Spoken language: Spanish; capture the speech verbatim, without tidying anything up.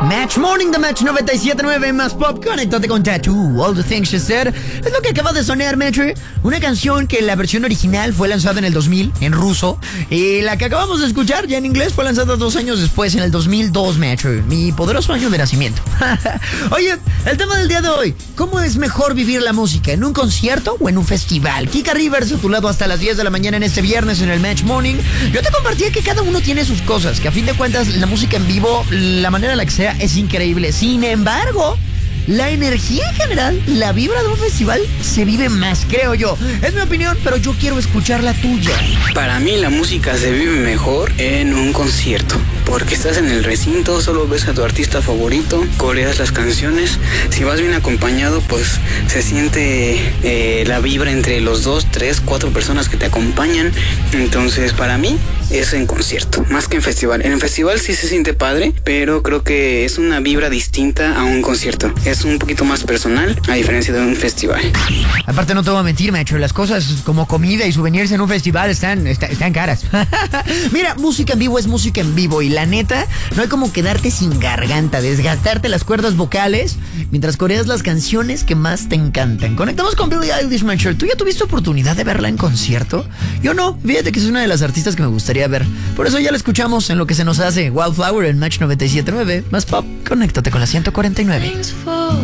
Match Morning de Match noventa y siete punto nueve más pop. Conéctate con Tattoo, All the Things She Said. Es lo que acaba de sonar, Metro. Una canción que la versión original fue lanzada en el dos mil, en ruso. Y la que acabamos de escuchar, ya en inglés, fue lanzada dos años después, en el dos mil dos, Metro. Mi poderoso año de nacimiento. Oye, el tema del día de hoy. ¿Cómo es mejor vivir la música? ¿En un concierto o en un festival? Kika Rivers a tu lado hasta las diez de la mañana en este viernes en el Match Morning. Yo te compartí que cada uno tiene sus cosas, que a fin de cuentas la música en vivo, la manera en la que sea, es increíble. Sin embargo, la energía en general, la vibra de un festival se vive más, creo yo. Es mi opinión, pero yo quiero escuchar la tuya. Para mí la música se vive mejor en un concierto, porque estás en el recinto, solo ves a tu artista favorito, coreas las canciones. Si vas bien acompañado, pues se siente eh, la vibra entre los dos, tres, cuatro personas que te acompañan. Entonces, para mí es en concierto, más que en festival. En el festival sí se siente padre, pero creo que es una vibra distinta a un concierto. Es un poquito más personal, a diferencia de un festival. Aparte, no te voy a mentir, macho, las cosas como comida y souvenirs en un festival están, están, están caras. Mira, música en vivo es música en vivo, y la neta, no hay como quedarte sin garganta, desgastarte las cuerdas vocales mientras coreas las canciones que más te encantan. Conectamos con Billie Eilish, macho. ¿Tú ya tuviste oportunidad de verla en concierto? Yo no, fíjate que es una de las artistas que me gustaría ver. Por eso ya la escuchamos en lo que se nos hace. Wildflower en Match noventa y siete punto nueve. Más pop, conéctate con la ciento cuarenta y nueve.